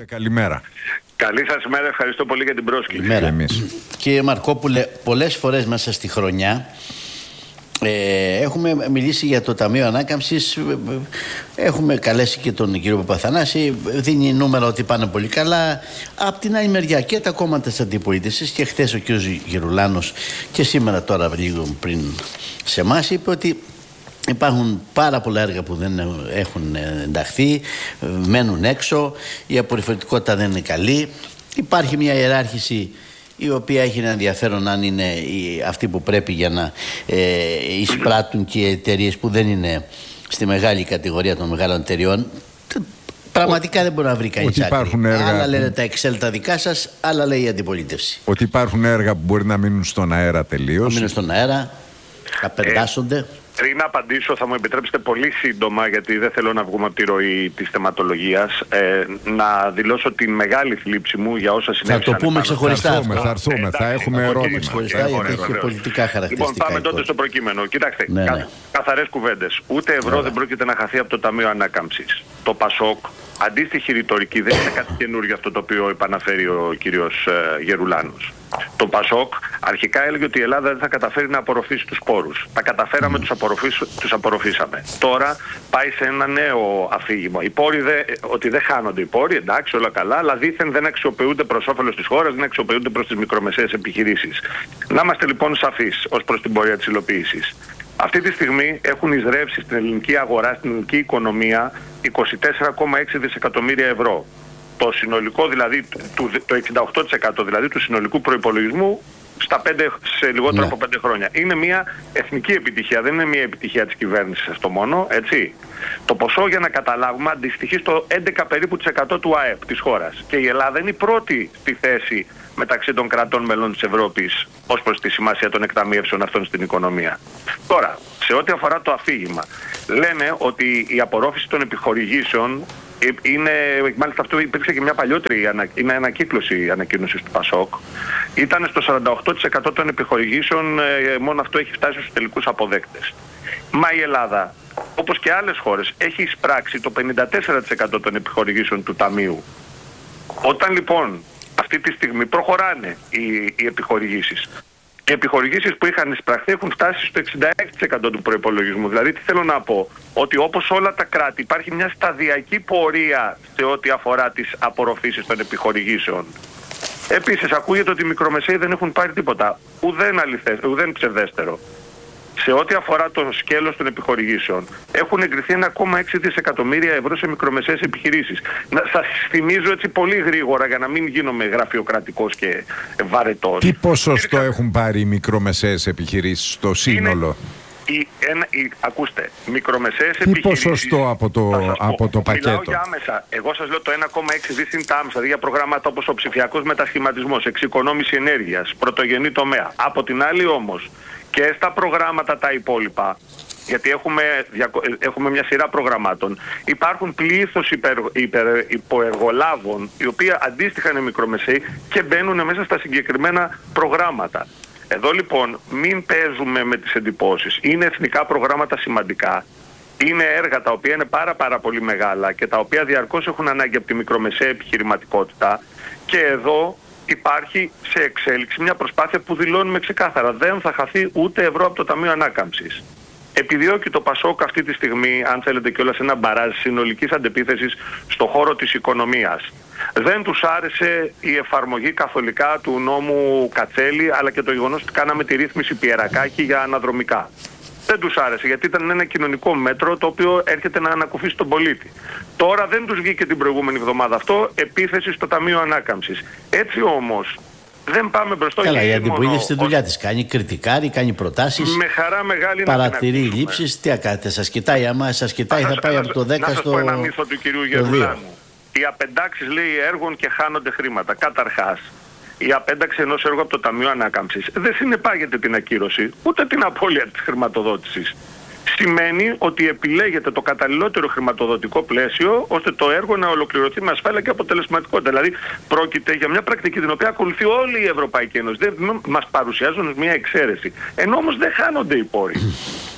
καλημέρα. Καλή σας ημέρα, ευχαριστώ πολύ για την πρόσκληση. Καλημέρα. Κύριε Μαρκόπουλε, πολλές φορές μέσα στη χρονιά έχουμε μιλήσει για το Ταμείο Ανάκαμψης. Έχουμε καλέσει και τον κύριο Παπαθανάση. Δίνει νούμερα ότι πάνε πολύ καλά. Απ' την άλλη μεριά και τα κόμματα της αντιπολίτευσης, και χθες ο κύριος Γερουλάνος και σήμερα τώρα λίγο πριν σε εμάς είπε ότι υπάρχουν πάρα πολλά έργα που δεν έχουν ενταχθεί, μένουν έξω, η απορριφωτικότητα δεν είναι καλή. Υπάρχει μια ιεράρχηση η οποία έχει ένα ενδιαφέρον αν είναι αυτοί που πρέπει για να εισπράττουν και οι εταιρείες που δεν είναι στη μεγάλη κατηγορία των μεγάλων εταιριών. Πραγματικά δεν μπορεί να βρει κανείς άκρη. Άλλα λένε τα Excel τα δικά σας, άλλα λέει η αντιπολίτευση. Ότι υπάρχουν έργα που μπορεί να μείνουν στον αέρα τελείως. Να μείνουν στον αέρα, απεντάσσονται. Πριν απαντήσω, θα μου επιτρέψετε πολύ σύντομα, γιατί δεν θέλω να βγούμε από τη ροή της θεματολογίας, να δηλώσω την μεγάλη θλίψη μου για όσα συνέβησαν. Θα το πούμε ξεχωριστά. Θα έρθουμε, θα έχουμε ερώτημα. Ξεχωριστά, γιατί έχει πολιτικά χαρακτηριστικά. Λοιπόν, πάμε τότε στο προκείμενο. Κοιτάξτε, καθαρές κουβέντες. Ούτε ευρώ δεν πρόκειται να χαθεί από το Ταμείο Ανάκαμψης. Το ΠΑΣΟΚ, αντίστοιχη ρητορική, δεν είναι κάτι καινούργιο αυτό το οποίο επαναφέρει ο κύριος Γερουλάνος. Το ΠΑΣΟΚ αρχικά έλεγε ότι η Ελλάδα δεν θα καταφέρει να απορροφήσει τους πόρους. Τα καταφέραμε, τους απορροφήσαμε. Τώρα πάει σε ένα νέο αφήγημα. Οι πόροι ότι δεν χάνονται οι πόροι, εντάξει, όλα καλά, αλλά δήθεν δεν αξιοποιούνται προς όφελος της χώρας, δεν αξιοποιούνται προς τις μικρομεσαίες επιχειρήσεις. Να είμαστε λοιπόν σαφείς ως προς την πορεία της υλοποίησης. Αυτή τη στιγμή έχουν εισρεύσει στην ελληνική αγορά, στην ελληνική οικονομία 24,6 δισεκατομμύρια ευρώ. Το συνολικό δηλαδή, το 68% δηλαδή του συνολικού προϋπολογισμού σε λιγότερο από 5 χρόνια. Είναι μια εθνική επιτυχία, δεν είναι μια επιτυχία της κυβέρνησης αυτό μόνο, έτσι. Το ποσό, για να καταλάβουμε, αντιστοιχεί στο 11 περίπου % του ΑΕΠ της χώρας. Και η Ελλάδα είναι η πρώτη στη θέση μεταξύ των κρατών μελών της Ευρώπης ως προς τη σημασία των εκταμιεύσεων αυτών στην οικονομία. Τώρα, σε ό,τι αφορά το αφήγημα, λένε ότι η απορρόφηση των επιχορηγήσεων είναι, μάλιστα αυτό υπήρξε και μια παλιότερη ανακύκλωση ανακοίνωσης του ΠΑΣΟΚ, ήταν στο 48% των επιχορηγήσεων, μόνο αυτό έχει φτάσει στους τελικούς αποδέκτες. Μα η Ελλάδα, όπως και άλλες χώρες, έχει εισπράξει το 54% των επιχορηγήσεων του Ταμείου. Όταν λοιπόν αυτή τη στιγμή προχωράνε οι επιχορηγήσεις, οι επιχορηγήσεις που είχαν εισπραχθεί έχουν φτάσει στο 66% του προϋπολογισμού. Δηλαδή τι θέλω να πω, ότι όπως όλα τα κράτη υπάρχει μια σταδιακή πορεία σε ό,τι αφορά τις απορροφήσεις των επιχορηγήσεων. Επίσης ακούγεται ότι οι μικρομεσαίοι δεν έχουν πάρει τίποτα, ουδέν ψευδέστερο. Σε ό,τι αφορά το σκέλος των επιχορηγήσεων, έχουν εγκριθεί 1,6 δισεκατομμύρια ευρώ σε μικρομεσαίες επιχειρήσεις. Σας θυμίζω έτσι πολύ γρήγορα, για να μην γίνομαι γραφειοκρατικός και βαρετός. Τι ποσοστό έχουν πάρει οι μικρομεσαίες επιχειρήσεις στο σύνολο? Ακούστε, μικρομεσαίες επιχειρήσεις... Τι ποσοστό από το πακέτο? Μιλάω για άμεσα. Εγώ σας λέω το 1,6 δις είναι τα άμεσα, δηλαδή για προγράμματα όπως ο ψηφιακός μετασχηματισμός, εξοικονόμηση ενέργειας, πρωτογενή τομέα. Από την άλλη όμως, και στα προγράμματα τα υπόλοιπα, γιατί έχουμε μια σειρά προγραμμάτων, υπάρχουν πλήθος υποεργολάβων, οι οποίοι αντίστοιχα είναι μικρομεσαίοι και μπαίνουν μέσα στα συγκεκριμένα προγράμματα. Εδώ λοιπόν μην παίζουμε με τις εντυπώσεις. Είναι εθνικά προγράμματα σημαντικά. Είναι έργα τα οποία είναι πάρα πολύ μεγάλα και τα οποία διαρκώς έχουν ανάγκη από τη μικρομεσαία επιχειρηματικότητα. Και εδώ υπάρχει σε εξέλιξη μια προσπάθεια που δηλώνουμε ξεκάθαρα. Δεν θα χαθεί ούτε ευρώ από το Ταμείο Ανάκαμψης. Επιδιώκει το ΠΑΣΟΚ αυτή τη στιγμή, αν θέλετε κιόλας, ένα μπαράζ συνολικής αντεπίθεσης στον χώρο της οικονομίας. Δεν τους άρεσε η εφαρμογή καθολικά του νόμου Κατσέλη, αλλά και το γεγονός ότι κάναμε τη ρύθμιση Πιερακάκη για αναδρομικά. Δεν τους άρεσε, γιατί ήταν ένα κοινωνικό μέτρο το οποίο έρχεται να ανακουφίσει τον πολίτη. Τώρα δεν τους βγήκε την προηγούμενη εβδομάδα αυτό, επίθεση στο Ταμείο Ανάκαμψης. Έτσι όμως δεν πάμε μπροστά. Καλά, η αντιπολίτευση τη δουλειά της κάνει, κριτικάρει, κάνει προτάσεις. Με χαρά μεγάλη παρατηρεί λήψεις. Τι ακάτε, σας κοιτάει, άμα σας κοιτάει θα πάει από το 10 στο 2. Να σας πω ένα μύθο του κυρίου Γερουλάνου. Οι απεντάξεις, λέει, έργων και χάνονται χρήματα. Καταρχάς, η απένταξη ενός έργου από το Ταμείο Ανάκαμψης δεν συνεπάγεται την ακύρωση, ούτε την απώλεια της χρηματοδότησης. Σημαίνει ότι επιλέγεται το καταλληλότερο χρηματοδοτικό πλαίσιο ώστε το έργο να ολοκληρωθεί με ασφάλεια και αποτελεσματικότητα. Δηλαδή πρόκειται για μια πρακτική την οποία ακολουθεί όλη η Ευρωπαϊκή Ένωση. Δεν μας παρουσιάζουν μια εξαίρεση. Ενώ όμως δεν χάνονται οι πόροι.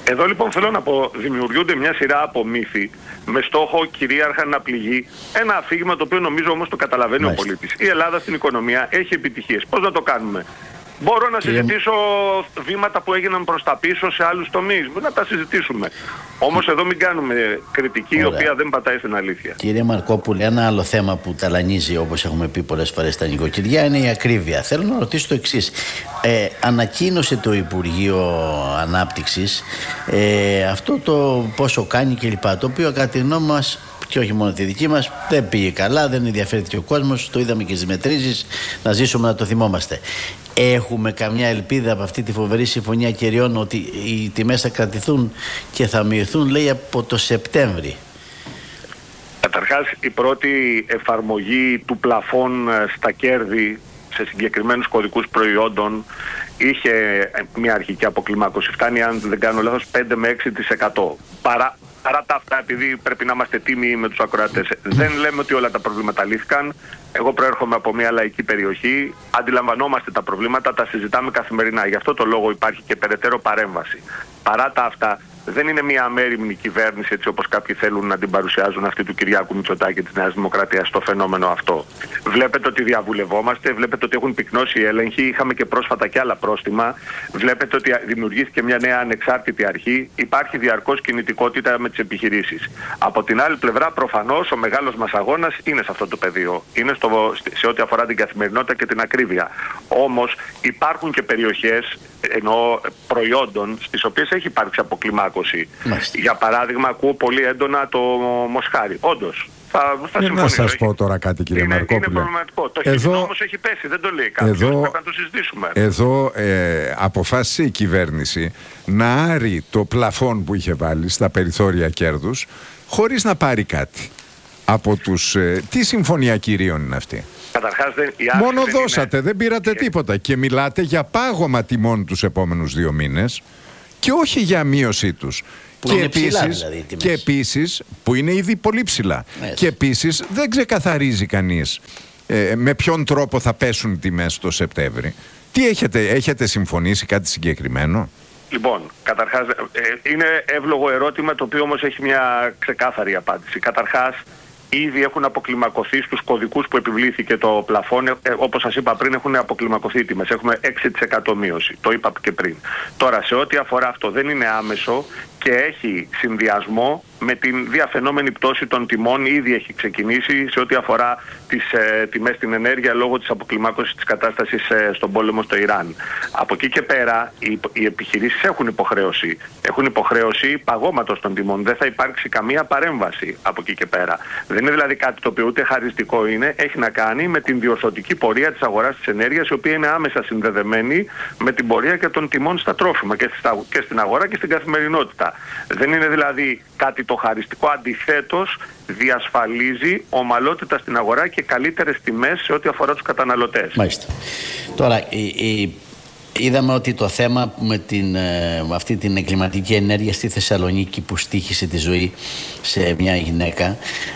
Εδώ λοιπόν θέλω να πω, δημιουργούνται μια σειρά από μύθοι με στόχο κυρίαρχα να πληγεί ένα αφήγημα το οποίο νομίζω όμως το καταλαβαίνει ο πολίτης. Η Ελλάδα στην οικονομία έχει επιτυχίες. Πώς να το κάνουμε? Μπορώ να συζητήσω βήματα που έγιναν προς τα πίσω σε άλλους τομείς. Να τα συζητήσουμε. Όμως εδώ μην κάνουμε κριτική η οποία δεν πατάει στην αλήθεια. Κύριε Μαρκόπουλε, ένα άλλο θέμα που ταλανίζει, όπως έχουμε πει πολλές φορές στα νοικοκυριά, είναι η ακρίβεια. Θέλω να ρωτήσω το εξής. Ανακοίνωσε το Υπουργείο Ανάπτυξης αυτό το πόσο κάνει κλπ. Το οποίο κατά τη γνώμη μας, και όχι μόνο τη δική μας, δεν πήγε καλά, δεν ενδιαφέρθηκε ο κόσμος, το είδαμε και στις μετρήσεις, να ζήσουμε να το θυμόμαστε. Έχουμε καμιά ελπίδα από αυτή τη φοβερή συμφωνία κεριών ότι οι τιμές θα κρατηθούν και θα μειωθούν, λέει, από το Σεπτέμβρη? Καταρχάς, η πρώτη εφαρμογή του πλαφών στα κέρδη σε συγκεκριμένους κωδικούς προϊόντων είχε μια αρχική αποκλιμάκωση. Φτάνει, αν δεν κάνω λάθος, 5 με 6%. Παρά τα αυτά, επειδή πρέπει να είμαστε τίμοι με τους ακροατές, δεν λέμε ότι όλα τα προβλήματα λύθηκαν. Εγώ προέρχομαι από μια λαϊκή περιοχή, αντιλαμβανόμαστε τα προβλήματα, τα συζητάμε καθημερινά. Γι' αυτό το λόγο υπάρχει και περαιτέρω παρέμβαση. Παρά τα αυτά, δεν είναι μια αμέριμνη κυβέρνηση, έτσι όπως κάποιοι θέλουν να την παρουσιάζουν, αυτή του Κυριάκου Μητσοτάκη της Νέας Δημοκρατίας, στο φαινόμενο αυτό. Βλέπετε ότι διαβουλευόμαστε, βλέπετε ότι έχουν πυκνώσει οι έλεγχοι, είχαμε και πρόσφατα και άλλα πρόστιμα. Βλέπετε ότι δημιουργήθηκε μια νέα ανεξάρτητη αρχή, υπάρχει διαρκώς κινητικότητα με τις επιχειρήσεις. Από την άλλη πλευρά, προφανώς, ο μεγάλος μας αγώνας είναι σε αυτό το πεδίο. Είναι σε ό,τι αφορά την καθημερινότητα και την ακρίβεια. Όμως υπάρχουν και περιοχές, εννοώ προϊόντων, στις οποίες έχει υπάρξει αποκλιμάκωση. Για παράδειγμα, ακούω πολύ έντονα το μοσχάρι. Όντως, θα συμφωνήσω. Να σας πω τώρα κάτι, κύριε Μαρκόπουλε. Είναι προβληματικό. Το χειμώνα όμως έχει πέσει, δεν το λέει κάποιος. Πρέπει να το συζητήσουμε. Εδώ αποφάσισε η κυβέρνηση να άρει το πλαφόν που είχε βάλει στα περιθώρια κέρδους χωρίς να πάρει κάτι από τους... Τι συμφωνία κυρίων είναι αυτή? Καταρχάς, μόνο δώσατε, δεν πήρατε τίποτα και μιλάτε για πάγωμα τιμών τους επόμενους 2 μήνες και όχι για μείωσή τους. Και επίσης, που είναι ήδη πολύ ψηλά. Και επίσης δεν ξεκαθαρίζει κανείς με ποιον τρόπο θα πέσουν οι τιμές το Σεπτέμβρη. Τι έχετε συμφωνήσει κάτι συγκεκριμένο? Λοιπόν, καταρχάς, είναι εύλογο ερώτημα, το οποίο όμως έχει μια ξεκάθαρη απάντηση. Καταρχάς, ήδη έχουν αποκλιμακωθεί στους κωδικούς που επιβλήθηκε το πλαφόν. Όπως σας είπα πριν, έχουν αποκλιμακωθεί οι τιμές. Έχουμε 6% μείωση. Το είπα και πριν. Τώρα, σε ό,τι αφορά αυτό, δεν είναι άμεσο και έχει συνδυασμό με την διαφαινόμενη πτώση των τιμών. Ήδη έχει ξεκινήσει σε ό,τι αφορά τις τιμές στην ενέργεια λόγω της αποκλιμάκωσης της κατάστασης στον πόλεμο στο Ιράν. Από εκεί και πέρα, οι επιχειρήσεις έχουν υποχρέωση. Έχουν υποχρέωση παγώματος των τιμών. Δεν θα υπάρξει καμία παρέμβαση από εκεί και πέρα. Δεν είναι δηλαδή κάτι το οποίο ούτε χαριστικό είναι. Έχει να κάνει με την διορθωτική πορεία της αγοράς της ενέργειας, η οποία είναι άμεσα συνδεδεμένη με την πορεία και των τιμών στα τρόφιμα και στην αγορά και στην καθημερινότητα. Δεν είναι δηλαδή κάτι το χαριστικό. Αντιθέτως, διασφαλίζει ομαλότητα στην αγορά και καλύτερες τιμές σε ό,τι αφορά τους καταναλωτές. Μάλιστα. Τώρα, είδαμε ότι το θέμα με αυτή την εγκληματική ενέργεια στη Θεσσαλονίκη που στοίχησε τη ζωή σε μια γυναίκα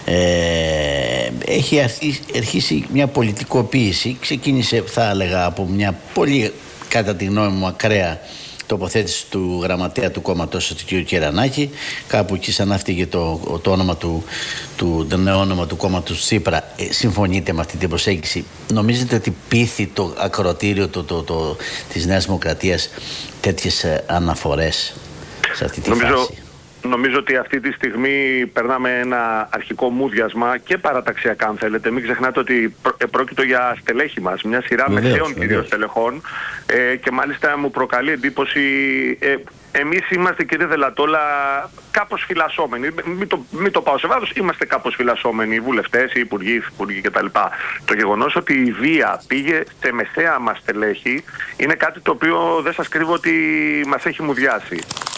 έχει αρχίσει μια πολιτικοποίηση. Ξεκίνησε, θα έλεγα, από μια πολύ, κατά τη γνώμη μου, ακραία τοποθέτηση του γραμματέα του κόμματος του κ. Κερανάκη. Κάπου εκεί ξανάφτυγε το όνομα το νέο όνομα του κόμματος Τσίπρα. Συμφωνείτε με αυτή την προσέγγιση? Νομίζετε ότι πείθει το ακροατήριο της Νέας Δημοκρατίας τέτοιες αναφορές σε αυτή τη φάση? Νομίζω ότι αυτή τη στιγμή περνάμε ένα αρχικό μούδιασμα και παραταξιακά, αν θέλετε. Μην ξεχνάτε ότι πρόκειται για στελέχη μας, μια σειρά μεσαίων κυρίως στελεχών, και μάλιστα μου προκαλεί εντύπωση. Εμείς είμαστε, κύριε Δελατόλα, κάπως φυλασσόμενοι. Μην το πάω σε βάθος, είμαστε κάπως φυλασσόμενοι, οι βουλευτές, οι υπουργοί κτλ. Το γεγονός ότι η βία πήγε σε μεσαία μας στελέχη είναι κάτι το οποίο δεν σας κρύβω ότι μας έχει μουδιάσει.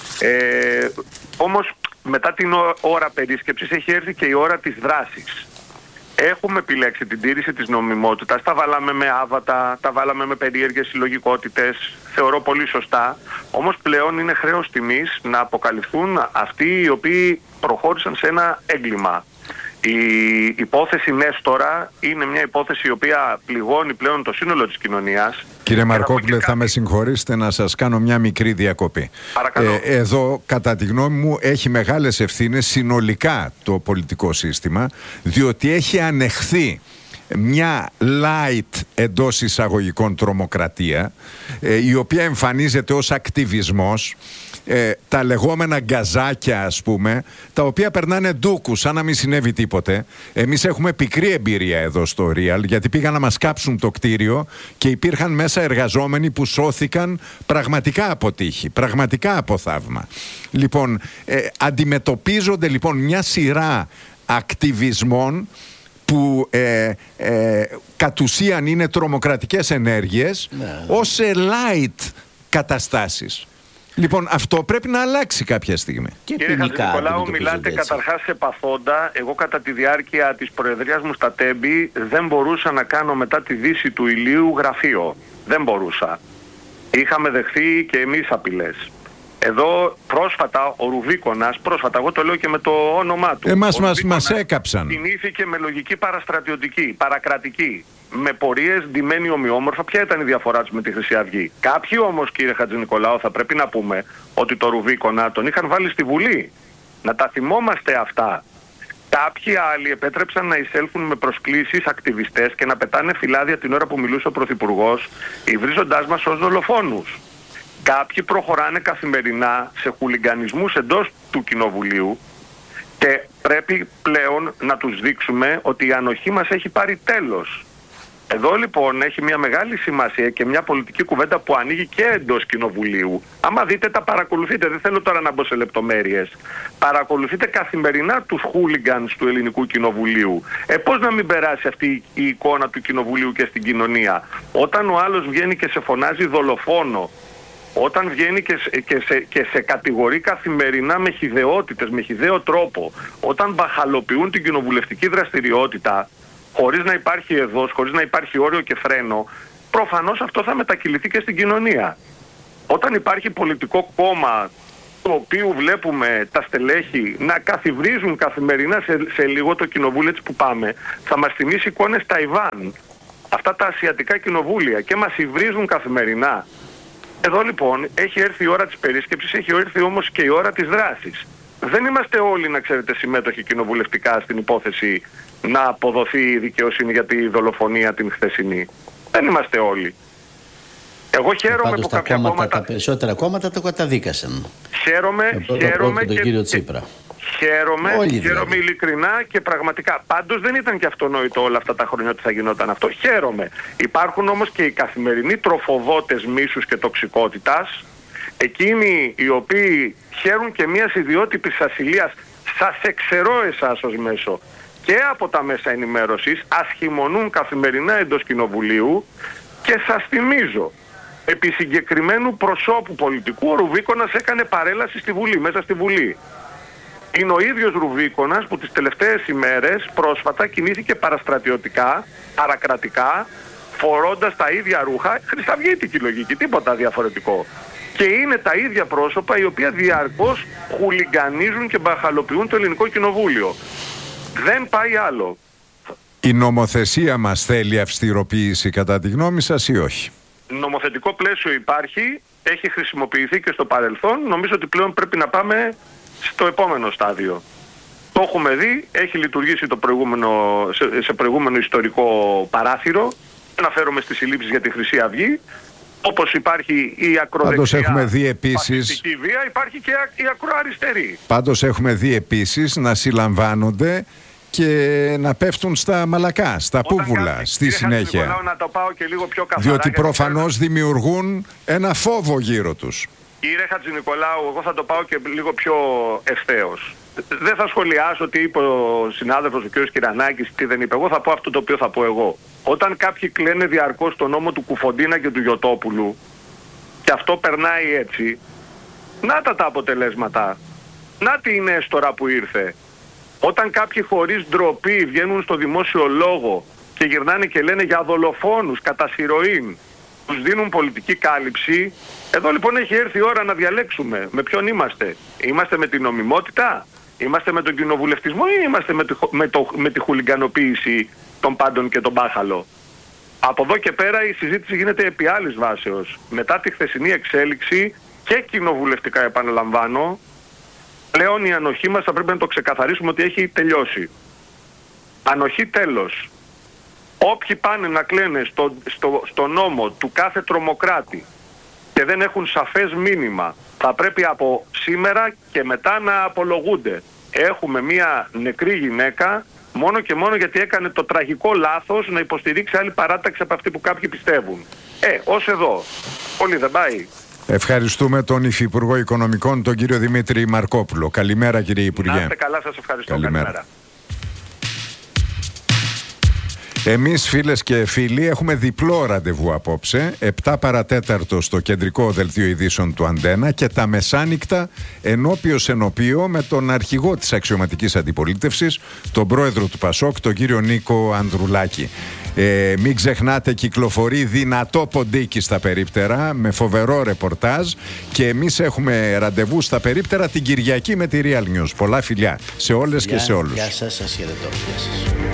Όμως μετά την ώρα περίσκεψης έχει έρθει και η ώρα της δράσης. Έχουμε επιλέξει την τήρηση της νομιμότητας, τα βάλαμε με άβατα, τα βάλαμε με περίεργες συλλογικότητες, θεωρώ πολύ σωστά. Όμως πλέον είναι χρέος τιμής να αποκαλυφθούν αυτοί οι οποίοι προχώρησαν σε ένα έγκλημα. Η υπόθεση Νέστορα είναι μια υπόθεση η οποία πληγώνει πλέον το σύνολο της κοινωνίας. Κύριε Μαρκόπουλε, θα με συγχωρήσετε να σας κάνω μια μικρή διακοπή. Εδώ, κατά τη γνώμη μου, έχει μεγάλες ευθύνες συνολικά το πολιτικό σύστημα, διότι έχει ανεχθεί μια light εντός εισαγωγικών τρομοκρατία, η οποία εμφανίζεται ως ακτιβισμός, τα λεγόμενα γκαζάκια, ας πούμε, τα οποία περνάνε ντούκους σαν να μην συνέβη τίποτε. Εμείς έχουμε πικρή εμπειρία εδώ στο Real, γιατί πήγαν να μας κάψουν το κτίριο και υπήρχαν μέσα εργαζόμενοι που σώθηκαν πραγματικά από τύχη, πραγματικά από θαύμα. Λοιπόν, αντιμετωπίζονται λοιπόν μια σειρά ακτιβισμών που κατ' ουσίαν είναι τρομοκρατικές ενέργειες, ως light καταστάσεις. Λοιπόν, αυτό πρέπει να αλλάξει κάποια στιγμή. Κύριε Χατζηνικολάου, μιλάτε καταρχάς σε παθόντα. Εγώ κατά τη διάρκεια της προεδρίας μου στα Τέμπη δεν μπορούσα να κάνω μετά τη δύση του ηλίου γραφείο. Δεν μπορούσα. Είχαμε δεχθεί και εμείς απειλές. Εδώ πρόσφατα ο Ρουβίκονας, εγώ το λέω και με το όνομά του. Μας έκαψαν. Κινήθηκε με λογική παραστρατιωτική, παρακρατική, με πορείες ντυμένοι ομοιόμορφα. Ποια ήταν η διαφορά τους με τη Χρυσή Αυγή? Κάποιοι όμως, κύριε Χατζηνικολάου, θα πρέπει να πούμε ότι το Ρουβίκονα τον είχαν βάλει στη Βουλή. Να τα θυμόμαστε αυτά. Κάποιοι άλλοι επέτρεψαν να εισέλθουν με προσκλήσεις ακτιβιστές και να πετάνε φυλάδια την ώρα που μιλούσε ο Πρωθυπουργός, υβρίζοντάς μας ως δολοφόνους. Κάποιοι προχωράνε καθημερινά σε χουλιγκανισμούς εντός του Κοινοβουλίου και πρέπει πλέον να τους δείξουμε ότι η ανοχή μας έχει πάρει τέλος. Εδώ λοιπόν έχει μια μεγάλη σημασία και μια πολιτική κουβέντα που ανοίγει και εντός Κοινοβουλίου. Άμα δείτε, τα παρακολουθείτε, δεν θέλω τώρα να μπω σε λεπτομέρειες. Παρακολουθείτε καθημερινά τους χούλιγκανς του Ελληνικού Κοινοβουλίου. Πώς να μην περάσει αυτή η εικόνα του Κοινοβουλίου και στην κοινωνία? Όταν ο άλλος βγαίνει και σε φωνάζει δολοφόνο, όταν βγαίνει και σε κατηγορεί καθημερινά με χυδαιότητες, με χυδαίο τρόπο, όταν μπαχαλοποιούν την κοινοβουλευτική δραστηριότητα, χωρίς να υπάρχει εδώς, χωρίς να υπάρχει όριο και φρένο, προφανώς αυτό θα μετακυληθεί και στην κοινωνία. Όταν υπάρχει πολιτικό κόμμα, το οποίο βλέπουμε τα στελέχη να καθιβρίζουν καθημερινά σε λίγο το κοινοβούλιο έτσι που πάμε, θα μας θυμίσει εικόνες Ταϊβάν, αυτά τα ασιατικά κοινοβούλια, και μας υβρίζουν καθημερινά. Εδώ λοιπόν έχει έρθει η ώρα της περίσκεψης, έχει έρθει όμως και η ώρα της δράσης. Δεν είμαστε όλοι, να ξέρετε, συμμέτοχοι κοινοβουλευτικά στην υπόθεση να αποδοθεί η δικαιοσύνη για τη δολοφονία την χθεσινή. Δεν είμαστε όλοι. Εγώ χαίρομαι που κάποια κόμματα... Τα περισσότερα κόμματα το καταδίκασαν. Χαίρομαι και τον κύριο Τσίπρα. Χαίρομαι ειλικρινά και πραγματικά. Πάντως δεν ήταν και αυτονόητο όλα αυτά τα χρόνια ότι θα γινόταν αυτό. Χαίρομαι. Υπάρχουν όμως και οι καθημερινοί τροφοδότες μίσους και τοξικότητας, εκείνοι οι οποίοι χαίρουν και μιας ιδιότυπης ασυλίας. Σας εξαιρώ εσάς ως μέσο και από τα μέσα ενημέρωσης, ασχημονούν καθημερινά εντός Κοινοβουλίου, και σας θυμίζω, επί συγκεκριμένου προσώπου πολιτικού, ο Ρουβίκονας έκανε παρέλαση στη Βουλή, μέσα στη Βουλή. Είναι ο ίδιος Ρουβίκονας που τις τελευταίες ημέρες πρόσφατα κινήθηκε παραστρατιωτικά, παρακρατικά, φορώντας τα ίδια ρούχα, χρυσαυγίτικη λογική, τίποτα διαφορετικό. Και είναι τα ίδια πρόσωπα οι οποία διαρκώς χουλιγκανίζουν και μπαχαλοποιούν το Ελληνικό Κοινοβούλιο. Δεν πάει άλλο. Η νομοθεσία μας θέλει αυστηροποίηση κατά τη γνώμη σας ή όχι? Νομοθετικό πλαίσιο υπάρχει, έχει χρησιμοποιηθεί και στο παρελθόν. Νομίζω ότι πλέον πρέπει να πάμε στο επόμενο στάδιο. Το έχουμε δει, έχει λειτουργήσει σε προηγούμενο ιστορικό παράθυρο. Αναφέρομαι στις συλλήψεις για τη Χρυσή Αυγή. Όπως υπάρχει η ακροδεξιά φασιστική βία, υπάρχει και η ακροαριστερή. Πάντως έχουμε δει επίσης να συλλαμβάνονται και να πέφτουν στα μαλακά, στα πούβουλα στη συνέχεια. Να το πάω και λίγο πιο καθαρά, διότι προφανώς δημιουργούν ένα φόβο γύρω τους. Κύριε Χατζηνικολάου, εγώ θα το πάω και λίγο πιο ευθέως. Δεν θα σχολιάσω τι είπε ο συνάδελφος ο κ. Κυρανάκης, τι δεν είπε. Εγώ θα πω αυτό το οποίο θα πω εγώ. Όταν κάποιοι κλαίνε διαρκώς τον νόμο του Κουφοντίνα και του Γιωτόπουλου, και αυτό περνάει έτσι, να τα αποτελέσματα. Να τι είναι τώρα που ήρθε. Όταν κάποιοι χωρίς ντροπή βγαίνουν στο δημόσιο λόγο και γυρνάνε και λένε για δολοφόνους κατά συρροήν, τους δίνουν πολιτική κάλυψη. Εδώ λοιπόν έχει έρθει η ώρα να διαλέξουμε με ποιον είμαστε. Είμαστε με την νομιμότητα Είμαστε με τον κοινοβουλευτισμό ή είμαστε με τη χουλιγκανοποίηση των πάντων και τον μπάχαλο? Από εδώ και πέρα η συζήτηση γίνεται επί άλλης βάσεως. Μετά τη χθεσινή εξέλιξη και κοινοβουλευτικά, επαναλαμβάνω, πλέον η ανοχή μας θα πρέπει να το ξεκαθαρίσουμε ότι έχει τελειώσει. Ανοχή, τέλος. Όποιοι πάνε να κλαίνε στο νόμο του κάθε τρομοκράτη και δεν έχουν σαφές μήνυμα, θα πρέπει από σήμερα και μετά να απολογούνται. Έχουμε μία νεκρή γυναίκα μόνο και μόνο γιατί έκανε το τραγικό λάθος να υποστηρίξει άλλη παράταξη από αυτή που κάποιοι πιστεύουν. Ως εδώ. Πολύ δεν πάει. Ευχαριστούμε τον Υφυπουργό Οικονομικών, τον κύριο Δημήτρη Μαρκόπουλο. Καλημέρα, κύριε Υπουργέ. Να είστε καλά, σας ευχαριστώ. Καλημέρα. Εμείς, φίλες και φίλοι, έχουμε διπλό ραντεβού απόψε, 7 παρατέταρτο στο κεντρικό δελτίο ειδήσεων του Αντένα και τα μεσάνυχτα ενώπιος ενωπίο με τον αρχηγό της αξιωματικής αντιπολίτευσης, τον πρόεδρο του Πασόκ, τον κύριο Νίκο Ανδρουλάκη. Μην ξεχνάτε, κυκλοφορεί δυνατό ποντίκι στα περίπτερα με φοβερό ρεπορτάζ και εμείς έχουμε ραντεβού στα περίπτερα την Κυριακή με τη Real News. Πολλά φιλιά σε όλες και σε όλους. Γεια σας, σας χαιρετώ.